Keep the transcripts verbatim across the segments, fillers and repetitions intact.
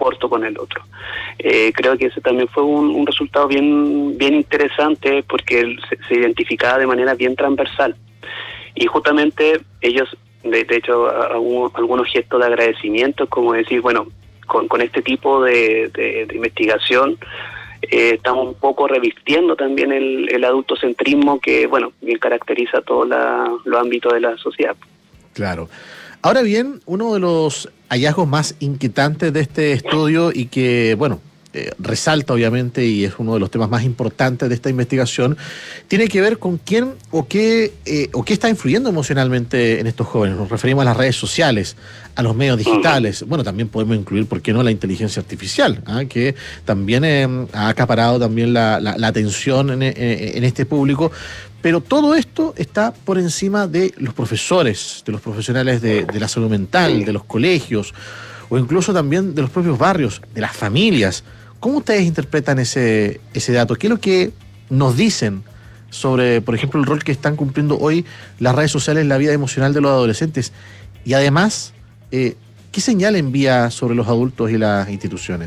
comporto con el otro. Eh, creo que ese también fue un, un resultado bien, bien interesante porque se, se identificaba de manera bien transversal. Y justamente ellos, de, de hecho, algún, algunos gestos de agradecimiento, como decir, bueno, con, con este tipo de, de, de investigación, Eh, estamos un poco revistiendo también el, el adultocentrismo que, bueno, bien caracteriza todos los ámbitos de la sociedad. Claro. Ahora bien, uno de los hallazgos más inquietantes de este estudio y que, bueno, eh, resalta obviamente y es uno de los temas más importantes de esta investigación, tiene que ver con quién o qué, eh, o qué está influyendo emocionalmente en estos jóvenes. Nos referimos a las redes sociales, a los medios digitales. Uh-huh. Bueno, también podemos incluir, ¿por qué no?, la inteligencia artificial, ¿eh? que también eh, ha acaparado también la, la, la atención en, en este público. Pero todo esto está por encima de los profesores, de los profesionales de, de la salud mental, de los colegios, o incluso también de los propios barrios, de las familias. ¿Cómo ustedes interpretan ese, ese dato? ¿Qué es lo que nos dicen sobre, por ejemplo, el rol que están cumpliendo hoy las redes sociales en la vida emocional de los adolescentes? Y además, eh, ¿qué señal envía sobre los adultos y las instituciones?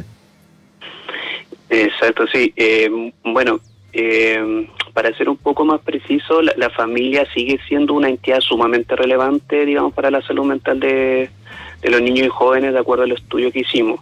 Exacto, sí. Eh, bueno, eh, para ser un poco más preciso, la, la familia sigue siendo una entidad sumamente relevante, digamos, para la salud mental de, de los niños y jóvenes, de acuerdo al estudio que hicimos.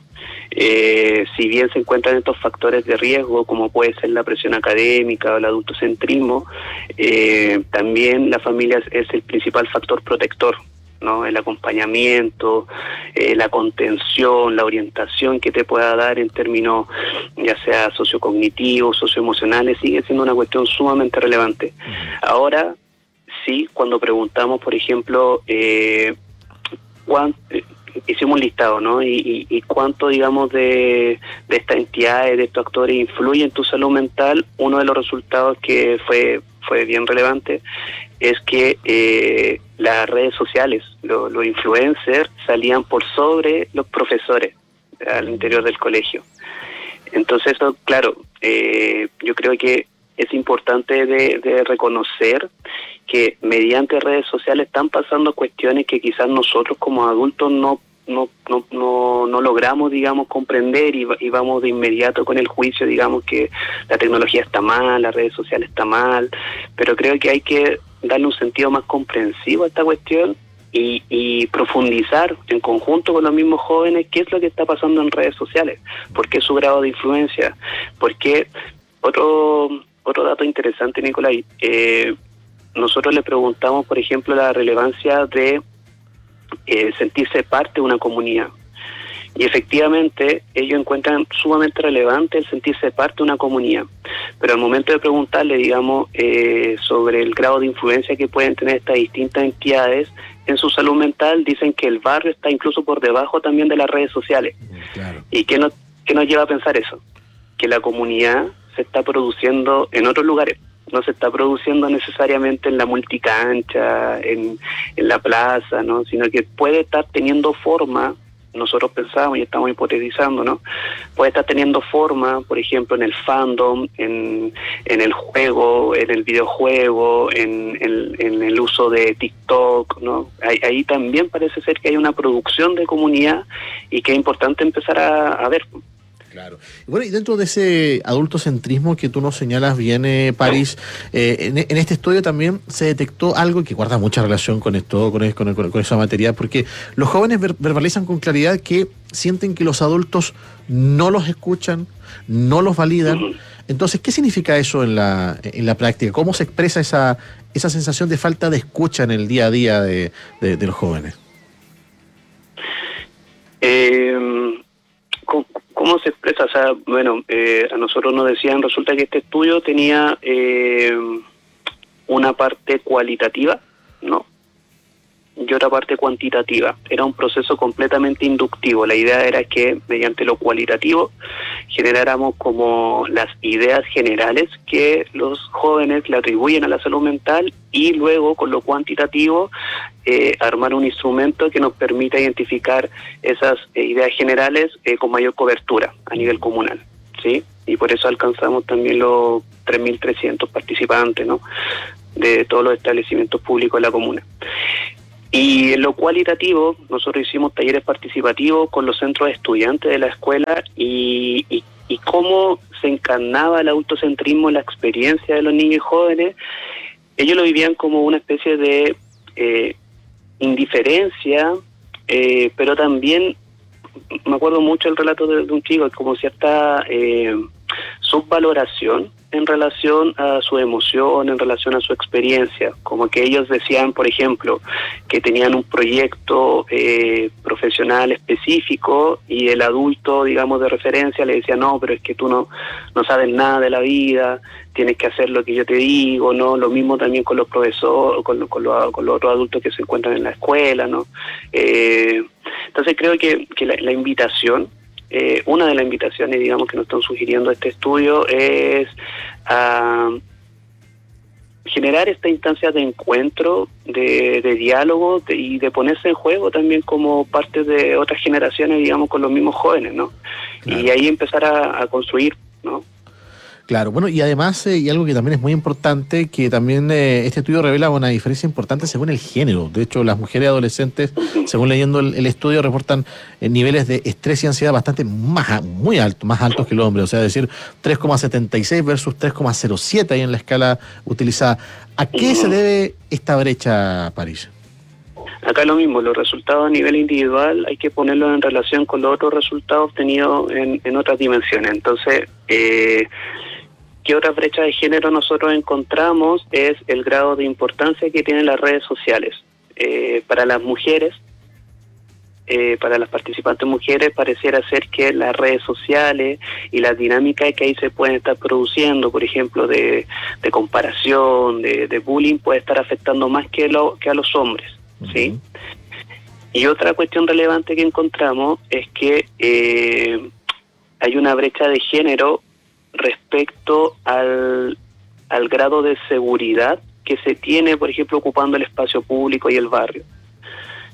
Eh, si bien se encuentran estos factores de riesgo, como puede ser la presión académica o el adultocentrismo, eh, también la familia es, es el principal factor protector, ¿no? El acompañamiento, eh, la contención, la orientación que te pueda dar en términos ya sea sociocognitivos, socioemocionales, sigue siendo una cuestión sumamente relevante. Ahora, sí, cuando preguntamos, por ejemplo, eh, cuánto, eh, hicimos un listado, ¿no? Y, y, y cuánto, digamos, de, de estas entidades, de estos actores influye en tu salud mental, uno de los resultados que fue fue bien relevante es que eh, las redes sociales, lo, los influencers, salían por sobre los profesores al interior del colegio. Entonces, eso, claro, eh, yo creo que es importante de, de reconocer que mediante redes sociales están pasando cuestiones que quizás nosotros como adultos no no no no, no logramos, digamos, comprender y, y vamos de inmediato con el juicio, digamos, que la tecnología está mal, las redes sociales está mal, pero creo que hay que darle un sentido más comprensivo a esta cuestión y, y profundizar en conjunto con los mismos jóvenes qué es lo que está pasando en redes sociales, por qué su grado de influencia, porque otro otro dato interesante, Nicolás, eh, nosotros le preguntamos, por ejemplo, la relevancia de eh, sentirse parte de una comunidad. Y efectivamente, ellos encuentran sumamente relevante el sentirse parte de una comunidad. Pero al momento de preguntarle, digamos, eh, sobre el grado de influencia que pueden tener estas distintas entidades en su salud mental, dicen que el barrio está incluso por debajo también de las redes sociales. Claro. ¿Y qué nos, qué nos lleva a pensar eso? Que la comunidad se está produciendo en otros lugares. No se está produciendo necesariamente en la multicancha, en, en la plaza, ¿no? Sino que puede estar teniendo forma, nosotros pensamos y estamos hipotetizando, ¿no? Puede estar teniendo forma, por ejemplo, en el fandom, en, en el juego, en el videojuego, en, en, en el uso de TikTok, ¿no? Ahí, ahí también parece ser que hay una producción de comunidad y que es importante empezar a, a ver. Claro. Bueno, y dentro de ese adultocentrismo que tú nos señalas bien, eh, París, eh, en, en este estudio también se detectó algo que guarda mucha relación con esto, con, con, con, con esa materia, porque los jóvenes ver, verbalizan con claridad que sienten que los adultos no los escuchan, no los validan. Entonces, ¿qué significa eso en la, en la práctica? ¿Cómo se expresa esa, esa sensación de falta de escucha en el día a día de, de, de los jóvenes? Eh... ¿Cómo, ¿Cómo se expresa? O sea, bueno, eh, a nosotros nos decían, resulta que este estudio tenía eh, una parte cualitativa, ¿no? Y otra parte cuantitativa. Era un proceso completamente inductivo. La idea era que mediante lo cualitativo generáramos como las ideas generales que los jóvenes le atribuyen a la salud mental y luego con lo cuantitativo eh, armar un instrumento que nos permita identificar esas eh, ideas generales eh, con mayor cobertura a nivel comunal, ¿sí? Y por eso alcanzamos también los tres mil trescientos participantes, ¿no?, de todos los establecimientos públicos de la comuna. Y en lo cualitativo, nosotros hicimos talleres participativos con los centros de estudiantes de la escuela y, y, y cómo se encarnaba el autocentrismo en la experiencia de los niños y jóvenes. Ellos lo vivían como una especie de eh, indiferencia, eh, pero también, me acuerdo mucho el relato de, de un chico, como cierta eh, subvaloración en relación a su emoción, en relación a su experiencia, como que ellos decían, por ejemplo, que tenían un proyecto eh, profesional específico y el adulto, digamos, de referencia le decía, no, pero es que tú no, no sabes nada de la vida, tienes que hacer lo que yo te digo, ¿no? Lo mismo también con los profesores, con, con, los, con los otros adultos que se encuentran en la escuela, ¿no? Eh, entonces creo que, que la, la invitación, Eh, una de las invitaciones, digamos, que nos están sugiriendo este estudio es a generar esta instancia de encuentro, de, de diálogo de, y de ponerse en juego también como parte de otras generaciones, digamos, con los mismos jóvenes, ¿no? Claro. Y ahí empezar a, a construir, ¿no? Claro, bueno, y además, eh, y algo que también es muy importante, que también eh, este estudio revela una diferencia importante según el género. De hecho, las mujeres adolescentes, según leyendo el, el estudio, reportan eh, niveles de estrés y ansiedad bastante más, muy altos, más altos que el hombre. O sea, es decir, tres coma setenta y seis versus tres coma cero siete ahí en la escala utilizada. ¿A qué se debe esta brecha, París? Acá lo mismo, los resultados a nivel individual hay que ponerlos en relación con los otros resultados obtenidos en, en otras dimensiones. Entonces, eh, ¿qué otra brecha de género nosotros encontramos? Es el grado de importancia que tienen las redes sociales. Eh, para las mujeres, eh, para las participantes mujeres, pareciera ser que las redes sociales y las dinámicas que ahí se pueden estar produciendo, por ejemplo, de, de comparación, de, de bullying, puede estar afectando más que, lo, que a los hombres, ¿sí? Uh-huh. Y otra cuestión relevante que encontramos es que eh, hay una brecha de género respecto al, al grado de seguridad que se tiene, por ejemplo, ocupando el espacio público y el barrio.